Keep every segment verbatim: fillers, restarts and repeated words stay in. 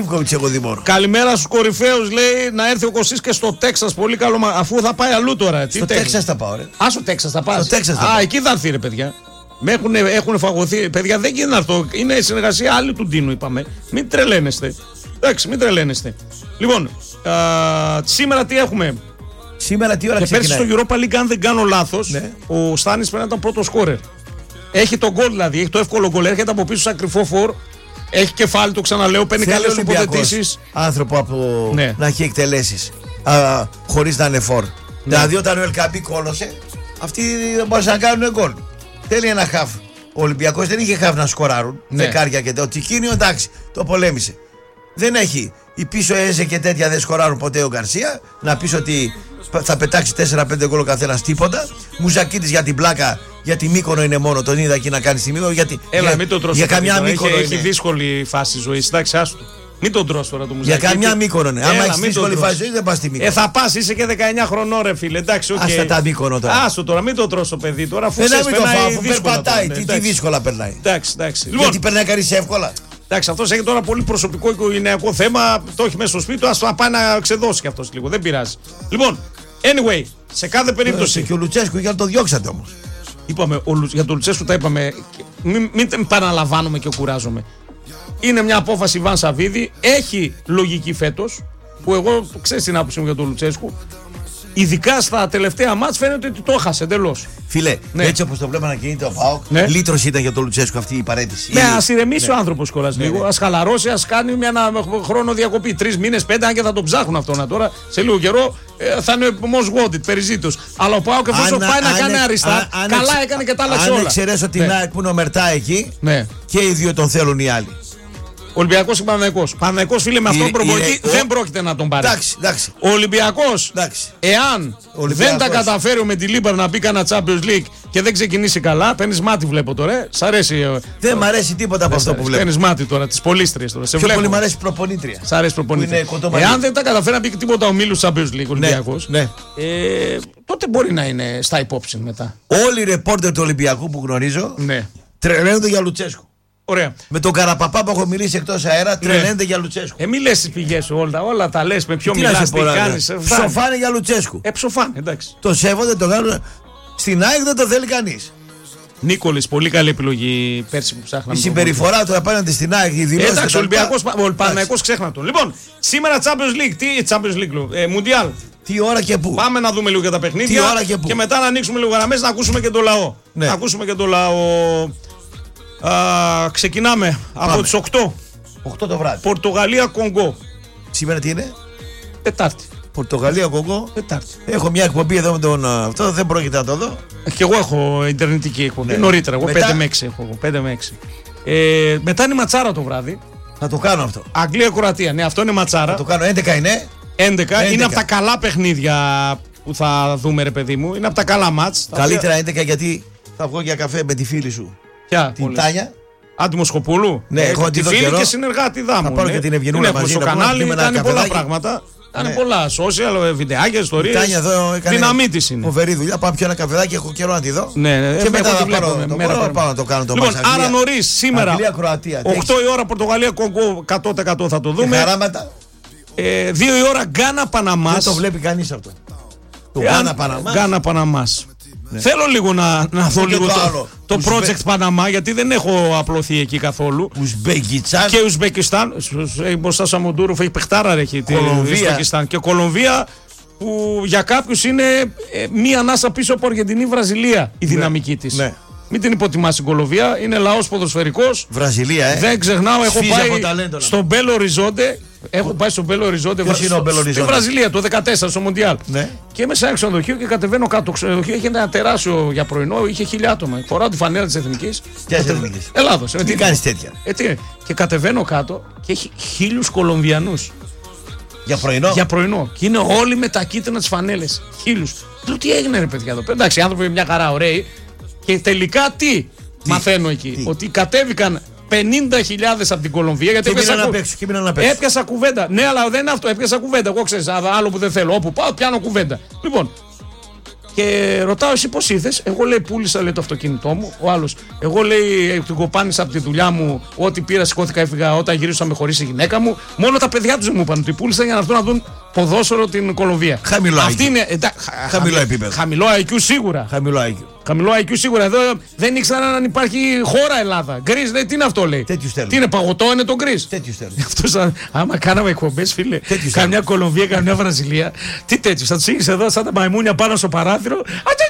Καλημέρα στους κορυφαίους, λέει, να έρθει ο Κωστής και στο Τέξας. Πολύ καλό, αφού θα πάει αλλού τώρα. Στο Τέξας θα πάω, ρε. Α, στο Τέξας θα πας. Στο Τέξας θα Α, πάω. εκεί θα έρθει, ρε παιδιά. Με έχουν, έχουν φαγωθεί. Παιδιά, δεν γίνεται αυτό. Είναι συνεργασία άλλη του Ντίνου, είπαμε. Μην τρελαίνεστε. Εντάξει, μην τρελαίνεστε. Λοιπόν, α, σήμερα τι έχουμε. Σήμερα τι ώρα και ξεκινάει. πέρσι στο Europa League, αν δεν κάνω λάθος, ναι. ο Στάνης πρέπει να ήταν πρώτο σκόρερ. Έχει τον γκολ δηλαδή, έχει το εύκολο γκολ. Έρχεται από πίσω σαν κρυφό φορ. Έχει κεφάλι, το ξαναλέω, παίρνει καλές τοποθετήσεις. Άνθρωπο από ναι. να έχει εκτελέσεις χωρίς να είναι φορ. Ναι. Δηλαδή όταν ο Ελκαμπή κόλωσε, αυτοί δεν μπορούσαν να κάνουν γκολ. Θέλει ένα χαφ. Ο Ολυμπιακός δεν είχε χαφ να σκοράρουν. Ναι. Δεκάρια και το Τικίνιο, εντάξει, το πολέμησε. Δεν έχει. Οι πίσω Έζε και τέτοια δεν σκοράρουν ποτέ ο Γκαρσία. Να πεις ότι θα πετάξει τέσσερα πέντε γκολ ο καθένας, τίποτα. Μουζακίτης για την πλάκα, για τη Μύκονο είναι μόνο. Τον είδα εκεί να κάνει τη Μύκονο. Γιατί, Έλα, για, μην το τρως. Για καμιά έχει, Μύκονο έχει είναι. δύσκολη φάση ζωής. Εντάξει, άστο. Μην τον τρως τώρα το Μουζακίτη. Για καμιά Μύκονο είναι. Άμα έχει δύσκολη φάση ζωής, δεν πας στη Μύκονο. Ε, θα πας, είσαι και δεκαεννιά χρονών, ρε φίλε. Εντάξει, okay. Άστα τα Μύκονο τώρα. Άστο τώρα, μην το τρως το παιδί τώρα. Αφού δεν ξέρεις, μην το φάω, αφού δύσκολα περπατάει. τώρα, Τι, ναι, τι δύσκολα περνάει. Εντάξει, εντάξει. Λοιπόν, γιατί περνάει κανείς εύκολα. Εντάξει, αυτός έχει τώρα πολύ προσωπικό οικογενειακό θέμα. Το έχει μέσα στο σπίτι του. Ας το πάει να ξεδώσει κι αυτός λίγο. Δεν πειράζει. Λοιπόν, anyway, σε κάθε περίπτωση. Και ο Λουτσέσκου για να το διώξατε όμως. Είπαμε, ο, για τον Λουτσέσκου τα είπαμε. Μην, μην επαναλαμβάνομαι και κουράζομαι. Είναι μια απόφαση Ιβάν Σαββίδη. Έχει λογική φέτος. Που εγώ ξέρεις την άποψη μου για τον Λουτσέσκου. Ειδικά στα τελευταία μάτς φαίνεται ότι το έχασε εντελώς. Φίλε, ναι. έτσι όπως το βλέπω να κινείται ο ΠΑΟΚ, ναι. λύτρος ήταν για τον Λουτσέσκου αυτή η παρέτηση. Ναι, ας ηρεμήσει ναι. ο άνθρωπος κιόλας ναι, λίγο. ναι. Ας χαλαρώσει, ας κάνει μια ένα χρόνο διακοπή. Τρεις μήνες, πέντε, αν και θα τον ψάχνουν αυτόν τώρα. Σε λίγο καιρό ε, θα είναι most wanted, περιζήτως. Αλλά ο ΠΑΟΚ εφόσον πάει να κάνει αριστά, καλά έκανε και τα άλλαξε όλα. Αν εξαιρέσω την ΑΕΚ που είναι ο Μερτά εκεί, και οι δύο τον θέλουν οι άλλοι. Ολυμπιακός ή Παναθηναϊκός. Παναθηναϊκός, φίλε, με αυτόν τον προπονητή δεν πρόκειται να τον πάρει. Εντάξει, εντάξει. Ο Ολυμπιακός, εντάξει. εάν δεν τα καταφέρει με τη Λίμπαρ να μπει κανένα Champions League και δεν ξεκινήσει καλά, παίρνεις μάτι, βλέπω τώρα. Σ' αρέσει. Δεν μ' αρέσει τίποτα από αυτό που βλέπω. Παίρνεις μάτι τώρα, τις πολίστριες τώρα. Σε πιο πολύ μ' αρέσει προπονήτρια. Σ' αρέσει προπονήτρια. Εάν δεν τα καταφέρει να μπει τίποτα ομίλου Champions League, ο Ολυμπιακός, ναι, ναι. Ε, τότε μπορεί να είναι στα υπόψη μετά. Όλοι οι ρεπόρτερ του Ολυμπιακού που γνωρίζω ναι. τρελαίνονται για Λουτσέσκου. Ωραία. Με τον Καραπαπά που έχω μιλήσει εκτός αέρα, τρελαίνεται ναι. για Λουτσέσκου. Ε, μη λες τις πηγές σου, όλα, όλα τα λες με ποιο μιλάς, τι κάνεις. Ψοφάνε για Λουτσέσκου. Ε, ψοφάνε, εντάξει. Το σέβονται, το κάνουν. Στην ΑΕΚ δεν το θέλει κανείς. Νίκολης, πολύ καλή επιλογή πέρσι που ψάχναμε. Η συμπεριφορά του απέναντι στην ΑΕΚ, η δηλώση. Εντάξει, ο Ολυμπιακός, ο Παναθηναϊκός ξέχνα τον. Λοιπόν, σήμερα Champions League, τι Champions League, ε, Μουντιάλ. Τι ώρα και πού. Πάμε να δούμε λίγο για τα παιχνίδια. Τι ώρα και πού. Και μετά να ανοίξουμε λίγο γραμμές να ακούσουμε και τον λαό. Ναι. Να ακούσουμε και τον λαό. Α, ξεκινάμε. Πάμε. Από τις οκτώ. οκτώ το βράδυ. Πορτογαλία, Κονγκό. Σήμερα τι είναι? Τετάρτη. Πορτογαλία, Κονγκό. Τετάρτη. Έχω μια εκπομπή εδώ με τον. Αυτό δεν πρόκειται να το δω. Και εγώ έχω ιντερνετική εκπομπή. Ναι. Νωρίτερα. Εγώ μετά... πέντε με έξι έχω. πέντε με έξι. Ε, μετά είναι ματσάρα το βράδυ. Θα το κάνω αυτό. Αγγλία-Κροατία. Ναι, αυτό είναι ματσάρα. Θα το κάνω. έντεκα είναι. έντεκα. έντεκα. Είναι από τα καλά παιχνίδια που θα δούμε, ρε παιδί μου. Είναι από τα καλά μάτς. Καλύτερα έντεκα γιατί θα βγω για καφέ με τη φίλη σου. Ποια? Την Τάνια. Αντιμοσχοπούλου. Ναι, έχω τη φίλη καιρό. Και συνεργάτη δάμου. Θα πάρω ναι. και την Ευγενούλα μαζί. Στο κανάλι κάνει πολλά πράγματα. Κάνει ναι. πολλά social, βιντεάκια, ιστορίες. Τάνια εδώ έκανε δυναμή της είναι. Φοβερή δουλειά. Πάω πιω ένα καφεδάκι, έχω καιρό να τη δω. Ναι, ναι, και μετά θα πάρω, το μέρα πάω να το κάνω το λοιπόν, άρα νωρίς σήμερα. Αγγλία, Κροατία. οκτώ η ώρα Πορτογαλία, Κονγκό, εκατό τοις εκατό θα το δούμε. Χαράματα. Ε, δύο η ώρα Γκάνα, Παναμάς. Δεν το βλέπει κανείς αυτό. Το Γκάνα, Παναμάς. Γκάνα, Παναμάς. Ναι. Θέλω λίγο να, να δω λίγο το, το, το project Ουσβε... Παναμά, γιατί δεν έχω απλωθεί εκεί καθόλου. Ουσμπεκιστάν. Και Ουσμπεκιστάν. Μπροστά σου Αμοντούροφ έχει παιχτάρα, έχει Ουσμπεκιστάν. Και Κολομβία, που για κάποιους είναι ε, μία ανάσα πίσω από Αργεντινή-Βραζιλία η δυναμική ναι. της. Ναι. Μην την υποτιμάς την Κολομβία, είναι λαός ποδοσφαιρικός. Βραζιλία, ε. Δεν ξεχνάω, έχω πάει στον Μπέλο Ριζόντε. Έχω πάει στον Μπέλο Ριζόντε. Ποιος είναι ο Μπέλο Ριζόντε? Στη Βραζιλία, το δεκατέσσερα στο Μοντιάλ. Ναι. Και μέσα ένα ξενοδοχείο και κατεβαίνω κάτω. Το ξενοδοχείο είχε ένα τεράστιο για πρωινό, είχε χίλια άτομα. Φοράω τη φανέλα της Εθνικής. Ποια Εθνικής? Ελλάδος. Τι κάνεις τέτοια? Ε, τι, και κατεβαίνω κάτω και έχει χίλιους Κολομβιανούς. Για πρωινό. Για πρωινό. Και είναι όλοι με τα κίτρινα τις φανέλες. Χίλιους. Λέω τι έγινε, ρε παιδιά εδώ. Εντάξει, οι άνθρωποι μια χαρά, ωραίοι. Και τελικά τι, τι μαθαίνω εκεί? Τι? Ότι κατέβηκαν πενήντα χιλιάδες από την Κολομβία. Γιατί έπιασα, κου... παίξω, έπιασα κουβέντα. Ναι, αλλά δεν είναι αυτό. Έπιασα κουβέντα. Εγώ ξέρω, άλλο που δεν θέλω. Όπου πάω, πιάνω κουβέντα. Λοιπόν, Και ρωτάω, εσύ πώς ήρθες? Εγώ λέει πούλησα λέει, το αυτοκίνητό μου. Ο άλλος, εγώ λέει την κοπάνησα από τη δουλειά μου. Ό,τι πήρα, σηκώθηκα, έφυγα. Όταν γύρισα με χωρίς η γυναίκα μου. Μόνο τα παιδιά τους μου είπαν ότι πούλησαν για να έρθουν να δουν ποδόσφαιρο την Κολομβία. Χαμηλό Αυτή άι κιου. είναι, εντά, Χαμηλό επίπεδο. Χαμηλό άι κιου σίγουρα. Χαμηλό άι κιου. Χαμηλό άι κιου σίγουρα. Εδώ δεν ήξεραν αν υπάρχει χώρα Ελλάδα. Γκριζ, λέει, τι είναι αυτό λέει. Τέτοιους θέλουν. Τι είναι, παγωτό είναι το γκριζ. Τέτοιους θέλουν. Αυτός, άμα κάναμε εκπομπές, φίλε, Τέτοιους καμιά θέλουν. Κολομβία, καμιά Βραζιλία. Τι τέτοιους, θα τους είχες εδώ σαν τα μαϊμούνια πάνω στο παράθυρο.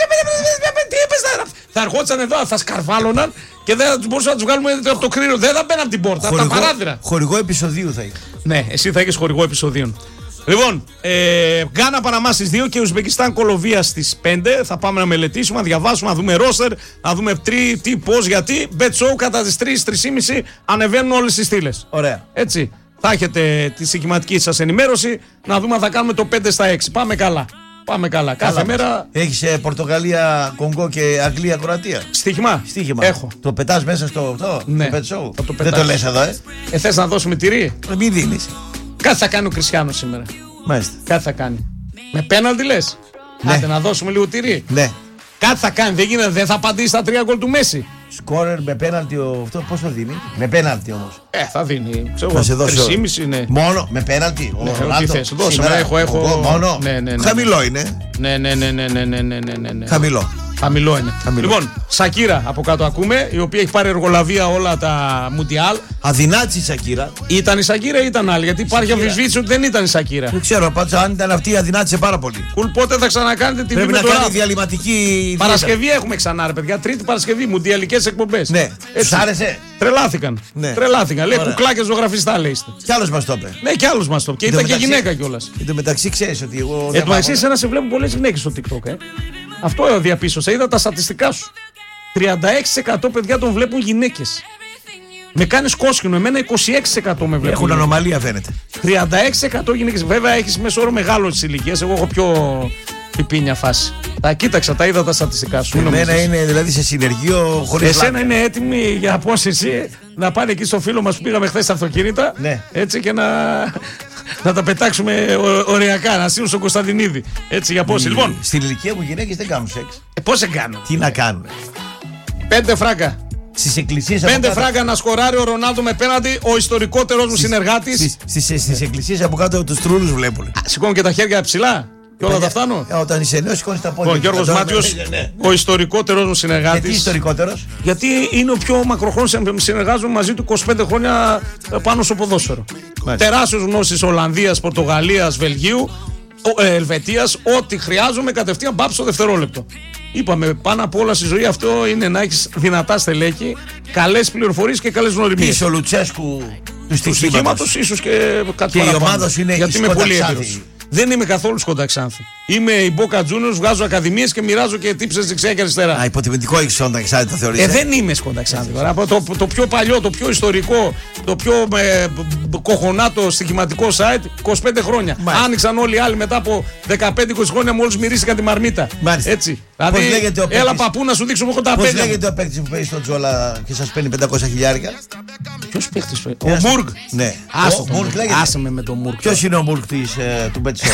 Τι είπες, θα ερχόντουσαν εδώ, θα σκαρβάλωναν και δεν θα τους μπορούσαν να τους βγάλουμε από το κρύο. Δεν θα μπαίνουν από την πόρτα, από τα παράθυρα. Χορηγό επεισοδίου θα είχε. Ναι, εσύ θα έχεις χορηγό επεισοδίων. Λοιπόν, ε, Γκάνα Παναμά στις δύο και Ουσμπεκιστάν Κολομβία στις πέντε. Θα πάμε να μελετήσουμε, να διαβάσουμε, να δούμε ρόστερ, να δούμε τρί, τι, πώς, γιατί. Bet show κατά τις τρεις, τρεις και μισή ανεβαίνουν όλες τις στήλες. Ωραία. Έτσι. Θα έχετε τη συγκεκριματική σας ενημέρωση, να δούμε αν θα κάνουμε το πέντε στα έξι. Πάμε καλά. Πάμε καλά. Κάθε Καλά μέρα. Έχεις ε, Πορτογαλία, Κονγκό και Αγγλία, Κροατία. Στοίχημα. Στοίχημα. Έχω. Το πετάς μέσα στο αυτό, Ναι. στο pet show. Θα το Δεν το πετάξω. λες εδώ, ε. Ε, θες να δώσουμε τυρί? Ε, Μην δίνεις. Κάτι θα κάνει ο Κριστιάνος σήμερα. Μάλιστα. Κάτι θα κάνει. Με πέναλτι λες? Ναι. Άντε να δώσουμε λίγο τυρί. Ναι. Κάτι θα κάνει. Δεν γίνεται. Δεν θα απαντήσει στα τρία γκολ του Μέση. Σκόρερ με πέναλτι ο... αυτό πώς το δίνει. Με πέναλτι όμως. Ε, θα δίνει. Ξέρω Θα σε εγώ. δώσω. τρεις και μισή είναι. Μόνο με πέναλτι. Ο Ναι, Ρονάλντο. τι θες, δώσε Σήμερα, με, έχω- έχω- εγώ μόνο. Ναι, ναι, ναι. Χαμηλό είναι. Ναι, ναι, ναι, ναι, ναι, ναι, ναι, ναι, ναι. Χαμηλό. Χαμηλό είναι. Χαμηλό. Λοιπόν, Σακύρα από κάτω ακούμε, η οποία έχει πάρει εργολαβία όλα τα Μουντιάλ. Αδυνάτησε η Σακύρα. Ήταν η Σακύρα ή ήταν άλλη? Γιατί υπάρχει Σακύρα. αμφισβήτηση ότι δεν ήταν η Σακύρα. Δεν ξέρω, πάντως αν ήταν αυτή αδυνάτησε πάρα πολύ. Κουλ, πότε θα ξανακάνετε τη Πρέπει με να το κάνει ράφι? διαλυματική. Παρασκευή έχουμε ξανά, ρε παιδιά. Τρίτη Παρασκευή, μουντιαλικές εκπομπές. Ναι. Έτσι. Σ' άρεσε. Τρελάθηκαν. Ναι. Τρελάθηκαν. Λέει Ωραία. κουκλάκια ζωγραφιστά, λέει. είστε. Κι άλλος μας το είπε. Ναι, κι άλλους μας το. Και Εν τω ήταν και μεταξύ- γυναίκα κιόλας. Εν τω μεταξύ ξέρεις ότι εγώ. Εν δεν τω μεταξύ, μάθω. εσένα σε βλέπουν πολλές γυναίκες στο TikTok, ε. Αυτό διαπίστωσα. Είδα τα στατιστικά σου. τριάντα έξι τοις εκατό παιδιά τον βλέπουν γυναίκες. Με κάνεις κόσκινο. Εμένα είκοσι έξι τοις εκατό με βλέπουν. Έχουν γυναίκες. ανομαλία φαίνεται. τριάντα έξι τοις εκατό γυναίκες. Βέβαια έχεις μέσω όρο μεγάλο της ηλικίας. Εγώ έχω πιο πιπίνια φάση. Τα κοίταξα, τα είδα τα στατιστικά σου. μην Εμένα νομίζεις. είναι δηλαδή σε συνεργείο χωρίς. Εσένα λάδι. είναι έτοιμη για απόσυρση να πάνε εκεί στο φίλο μας που πήγαμε χθες στα αυτοκίνητα. Ναι. Έτσι και να, να τα πετάξουμε ω- οριακά, να στείλουν στον Κωνσταντινίδη. Έτσι για απόσυρση. Λοιπόν, Στην ηλικία μου οι γυναίκες δεν κάνουν σεξ. ε, πώς σε κάνω. Τι να κάνουν. Πέντε φράγκα. Στις εκκλησίες από Πέντε κάτω- φράγκα να σκοράρει ο Ρονάλντο με πέναντι, ο ιστορικότερος μου συνεργάτης. Στις, στις, στις εκκλησίες από κάτω τους τρούλους βλέπουν. Σηκώνουν και τα χέρια ψηλά. Και όλα τα φτάνω. Ε, Όταν είσαι νέος σηκώνεις τα πόδια. Ο Γιώργος Τώρα, Μάτιος, ναι, ναι. ο ιστορικότερος μου Γιατί συνεργάτης. ιστορικότερος. Γιατί είναι ο πιο μακροχρόνιος, συνεργάζομαι μαζί του είκοσι πέντε χρόνια πάνω στο ποδόσφαιρο. Μάλιστα. Τεράστιος γνώσης Ολλανδίας, Πορτογαλίας, Βελγίου, ο- ε, Ελβετίας, ό,τι χρειάζομαι κατευθείαν μπαπ στο δευτερόλεπτο. Είπαμε πάνω απ' όλα στη ζωή αυτό είναι να έχεις δυνατά στελέχη, καλές πληροφορίες και καλές γνωριμίες. Πίσω ο Λουτσέσκου του Του στοιχήματος. στοιχήματος ίσως και κάτι Και η παραπάνω. ομάδα σου είναι γιατί η είμαι Σκόντα πολύ Ξάνθη. έμπειρος. Δεν είμαι καθόλου Σκονταξάνθη. Είμαι η Boca Juniors, βγάζω ακαδημίες και μοιράζω και τύψες δεξιά και αριστερά. Α, υποτιμητικό έχεις όταν εξάρτητα το θεωρείς. Ε, ε? δεν είμαι Σκονταξάνθη. τώρα. Από το, το πιο παλιό, το πιο ιστορικό, το πιο ε, μπ- μπ- κοχονάτο στοιχηματικό site, είκοσι πέντε χρόνια. Μάλιστα. Άνοιξαν όλοι οι άλλοι μετά από δεκαπέντε είκοσι χρόνια μόλις μυρίστηκαν τη μαρμίτα. Μάλιστα. Έτσι. Πώς Δηλαδή, λέγεται ο έλα παίκτης? παππού να σου δείξω εγώ τα Πώς πέντε. λέγεται ο παίκτης που παίζει στο Τζόλα και σας παίρνει πεντακόσια χιλιάρικα. Ποιος παίχτης, ο Ένας- Μούργκ. Ναι. Άστο Ο τον Μουργκ Μουργκ. λέγεται. Άσε με με τον Μούργκ. Ποιος είναι ο Μουρκ της, ε, του Μπετσόλ.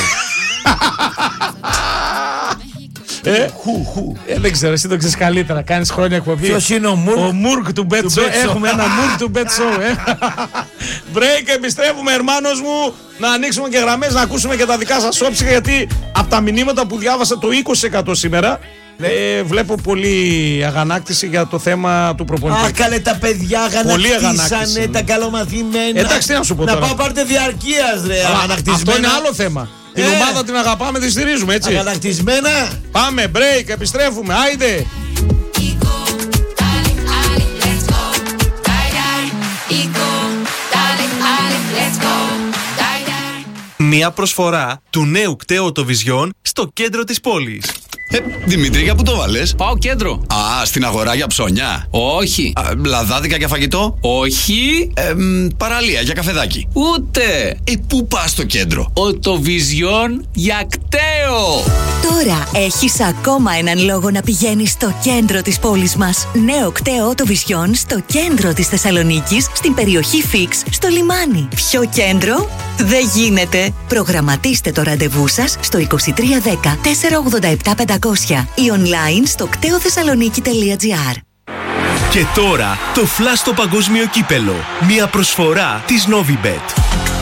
Ε, Χου, χου. ε, δεν ξέρω, εσύ το ξέρεις καλύτερα. Κάνεις χρόνια εκπομπή. Ποιος είναι ο Μουρκ? Ο Μουρκ του Bet Show. Bet Show. Έχουμε ένα Μουρκ του Bet Show. ε. Break, επιστρέφουμε, ερμάνος μου. Να ανοίξουμε και γραμμές, να ακούσουμε και τα δικά σας όψικα. Γιατί από τα μηνύματα που διάβασα το είκοσι τοις εκατό σήμερα, ε, βλέπω πολύ αγανάκτηση για το θέμα του προπονητή. Αχ, καλέ τα παιδιά Πολύ αγανάκτηση, αγανακτήσανε, ναι. τα καλομαθημένα. Εντάξει, τι να σου πω Να τώρα. πάω πάρτε διαρκείας ρε, Αλλά αγανακτισμένα. αυτό είναι άλλο θέμα. Την Ε. ομάδα την αγαπάμε, τη στηρίζουμε, έτσι. Αγανακτισμένα. Πάμε, break, επιστρέφουμε. Άιντε. Ego, dale, dale, let's go. Die, die. Ego, dale, dale, let's go. Die, die. Μια προσφορά του νέου κταίου οτοβιζιών στο κέντρο της πόλης. Ε, Δημήτρη, για πού το βάλες? Πάω κέντρο. Α, στην αγορά για ψώνια. Όχι. Α, λαδάδικα για φαγητό. Όχι. Ε, μ, παραλία για καφεδάκι. Ούτε. Ε, πού πας στο κέντρο? Οτοβιζιόν για κταίο. Τώρα έχεις ακόμα έναν λόγο να πηγαίνεις στο κέντρο της πόλης μας. Νέο κταίο οτοβιζιόν στο κέντρο της Θεσσαλονίκης, στην περιοχή Φίξ, στο λιμάνι. Ποιο κέντρο? Δεν γίνεται. Προγραμματίστε το ραντεβού σας στο είκοσι τρία δέκα τετρακόσια ογδόντα επτά πεντακόσια ή online στο κταίο θεσσαλονίκη τελεία τζι άρ. Και τώρα το Flash στο παγκόσμιο κύπελο. Μια προσφορά της Novibet.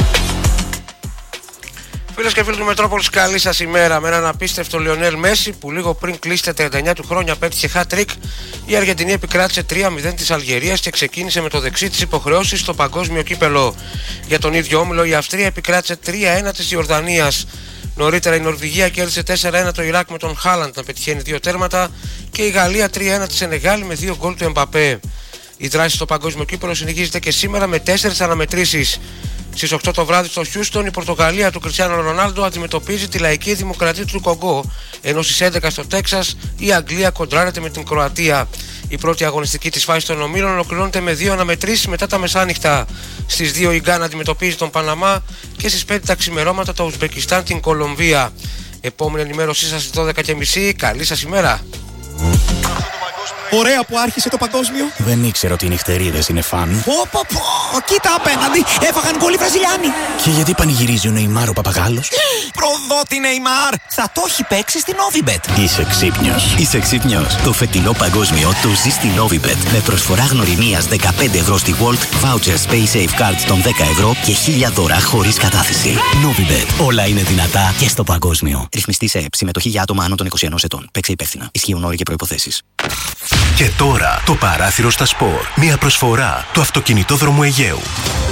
Φίλες και φίλοι του Μετρόπολης, καλή σας ημέρα. Με έναν απίστευτο Λιονέλ Μέση που λίγο πριν κλείσει τα τριάντα εννιά του χρόνια πέτυχε hat-trick, η Αργεντινή επικράτησε τρία μηδέν της Αλγερίας και ξεκίνησε με το δεξί της υποχρεώσεις στο παγκόσμιο κύπελο. Για τον ίδιο όμιλο η Αυστρία επικράτησε τρία ένα της Ιορδανίας. Νωρίτερα η Νορβηγία κέρδισε τέσσερα ένα το Ιράκ με τον Χάλαντ να πετυχαίνει δύο τέρματα και η Γαλλία τρία ένα τη Σενεγάλη με δύο γκολ του Εμπαπέ. Η δράση στο παγκόσμιο κύπελο συνεχίζεται και σήμερα με τέσσερις αναμετρήσεις. Στις οκτώ το βράδυ στο Χιούστον η Πορτογαλία του Κριστιάνο Ρονάλντο αντιμετωπίζει τη Λαϊκή Δημοκρατία του Κογκό, ενώ στις έντεκα στο Τέξας η Αγγλία κοντράρεται με την Κροατία. Η πρώτη αγωνιστική της φάσης των ομίλων ολοκληρώνεται με δύο αναμετρήσεις μετά τα μεσάνυχτα. Στις δύο η Γκάνα αντιμετωπίζει τον Παναμά και στις πέντε τα ξημερώματα το Ουσμπεκιστάν την Κολομβία. Επόμενη ενημέρωσή σας στις δώδεκα και μισή. Καλή σας ημέρα. Ωραία που άρχισε το παγκόσμιο. Δεν ήξερα ότι οι νυχτερίδες είναι φαν. Πω πω πω, κοίτα απέναντι, έφαγαν γκολ οι Βραζιλιάνοι. Και γιατί πανηγυρίζει ο Νεϊμάρ ο Παπαγάλος? Προδότη Νεϊμάρ, θα το έχει παίξει στην Novibet. Είσαι ξύπνιος. Είσαι ξύπνιος. Το φετινό παγκόσμιο το ζει στην Novibet. Με προσφορά γνωριμίας δεκαπέντε ευρώ στη Volt, voucher Space Safe Cards των δέκα ευρώ και χίλια δώρα χωρίς κατάθεση. Novibet. Όλα είναι δυνατά και στο παγκόσμιο. Ρυθμιστή σε ΕΠ. Συμμετοχή για άτομα άνω των είκοσι ενός ετών. Παίξε υπεύθυνα. Ισχύουν όροι και προϋποθέσεις. Και τώρα το παράθυρο στα σπορ. Μια προσφορά του αυτοκινητόδρομου Αιγαίου.